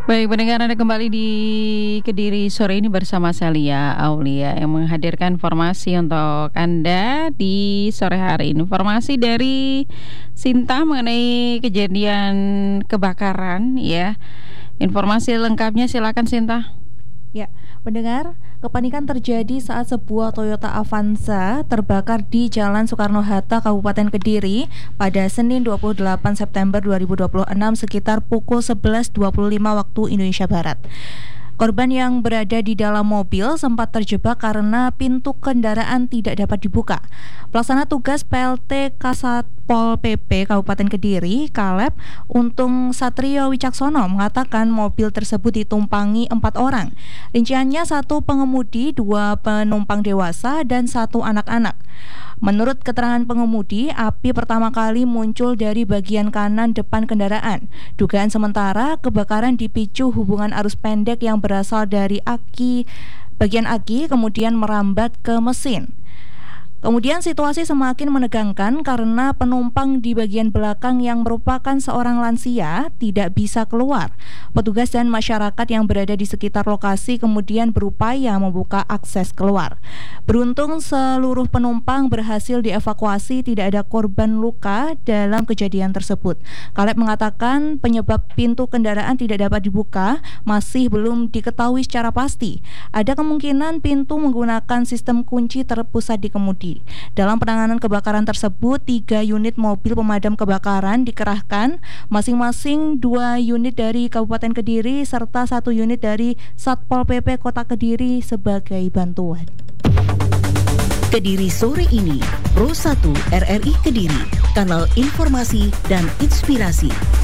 Baik, pendengar Anda kembali di Kediri sore ini bersama saya Aulia yang menghadirkan informasi untuk Anda di sore hari ini. Informasi dari Sinta mengenai kejadian kebakaran ya. Informasi lengkapnya silakan Sinta. Ya, pendengar, kepanikan terjadi saat sebuah Toyota Avanza terbakar di Jalan Soekarno-Hatta, Kabupaten Kediri pada Senin 28 September 2026 sekitar pukul 11.25 waktu Indonesia Barat. Korban yang berada di dalam mobil sempat terjebak karena pintu kendaraan tidak dapat dibuka. Pelaksana tugas PLT Kasatpol PP Kabupaten Kediri, Kaleb Untung Satrio Wicaksono mengatakan mobil tersebut ditumpangi 4 orang. Rinciannya 1 pengemudi, 2 penumpang dewasa, dan 1 anak-anak. Menurut keterangan pengemudi, api pertama kali muncul dari bagian kanan depan kendaraan. Dugaan sementara, kebakaran dipicu hubungan arus pendek yang berasal dari bagian aki kemudian merambat ke mesin. Kemudian situasi semakin menegangkan karena penumpang di bagian belakang yang merupakan seorang lansia tidak bisa keluar. Petugas dan masyarakat yang berada di sekitar lokasi kemudian berupaya membuka akses keluar. Beruntung seluruh penumpang berhasil dievakuasi, tidak ada korban luka dalam kejadian tersebut. Kaleb mengatakan penyebab pintu kendaraan tidak dapat dibuka masih belum diketahui secara pasti. Ada kemungkinan pintu menggunakan sistem kunci terpusat di kemudi. Dalam penanganan kebakaran tersebut, 3 unit mobil pemadam kebakaran dikerahkan, masing-masing 2 unit dari Kabupaten Kediri serta 1 unit dari Satpol PP Kota Kediri sebagai bantuan. Kediri sore ini, Pro 1 RRI Kediri, kanal informasi dan inspirasi.